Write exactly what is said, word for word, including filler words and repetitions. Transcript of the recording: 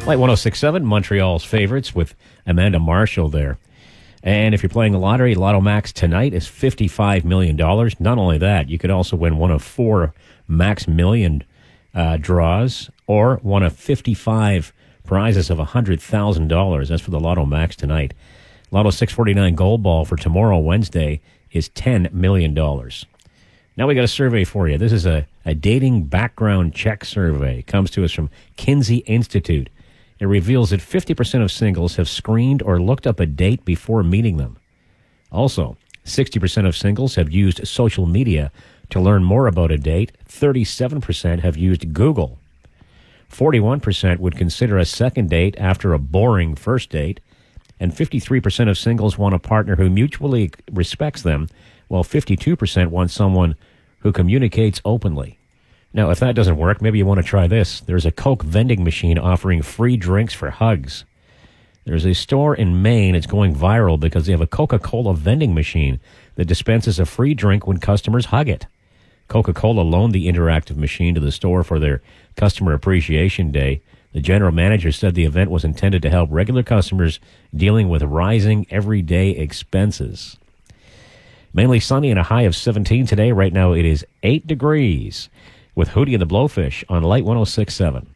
Light one oh six point seven, Montreal's favorites with Amanda Marshall there. And if you're playing the lottery, Lotto Max tonight is fifty-five million dollars. Not only that, you could also win one of four Max Million uh, draws or one of fifty-five prizes of one hundred thousand dollars. That's for the Lotto Max tonight. Lotto six forty-nine Gold Ball for tomorrow, Wednesday, is ten million dollars. Now we got a survey for you. This is a, a dating background check survey. It comes to us from Kinsey Institute. It reveals that fifty percent of singles have screened or looked up a date before meeting them. Also, sixty percent of singles have used social media to learn more about a date. thirty-seven percent have used Google. forty-one percent would consider a second date after a boring first date. And fifty-three percent of singles want a partner who mutually respects them, while fifty-two percent want someone who communicates openly. Now, if that doesn't work, maybe you want to try this. There's a Coke vending machine offering free drinks for hugs. There's a store in Maine that's going viral because they have a Coca-Cola vending machine that dispenses a free drink when customers hug it. Coca-Cola loaned the interactive machine to the store for their Customer Appreciation Day. The general manager said the event was intended to help regular customers dealing with rising everyday expenses. Mainly sunny and a high of seventeen today. Right now it is eight degrees with Hootie and the Blowfish on Light one oh six point seven.